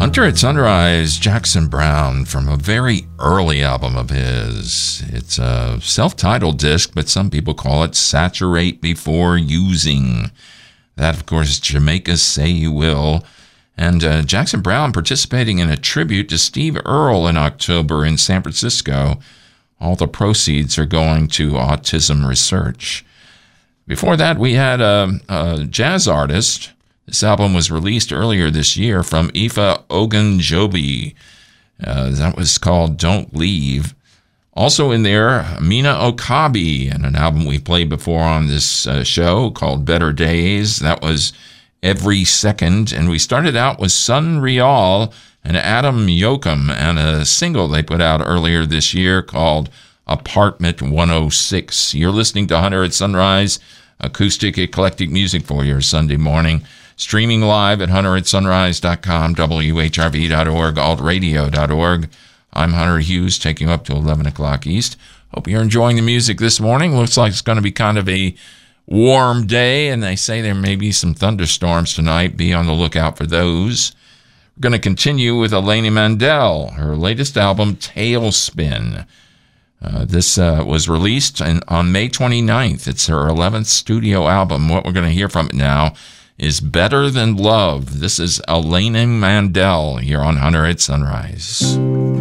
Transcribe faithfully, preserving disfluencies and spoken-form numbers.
Hunter at Sunrise, Jackson Browne, from a very early album of his. It's a self-titled disc, but some people call it Saturate Before Using. That, of course, is Jamaica's Say You Will. And uh, Jackson Browne participating in a tribute to Steve Earle in October in San Francisco. All the proceeds are going to autism research. Before that, we had a, a jazz artist. This album was released earlier this year from Ifa Ogunjobi. Uh, that was called Don't Leave. Also in there, Mina Okabe, and an album we played before on this uh, show called Better Days. That was Every Second. And we started out with Sun Real and Adam Yoakum, and a single they put out earlier this year called Apartment one oh six. You're listening to Hunter at Sunrise, acoustic eclectic music for your Sunday morning. Streaming live at hunter at sunrise dot com, W H R V dot org, alt radio dot org. I'm Hunter Hughes, taking you up to eleven o'clock East. Hope you're enjoying the music this morning. Looks like it's going to be kind of a warm day, and they say there may be some thunderstorms tonight. Be on the lookout for those. We're going to continue with Elaine Mandel, her latest album, Tailspin. Uh, this uh, was released in, on May twenty-ninth. It's her eleventh studio album. What we're going to hear from it now is Better Than Love. This is Elaine Mandel here on Hunter at Sunrise.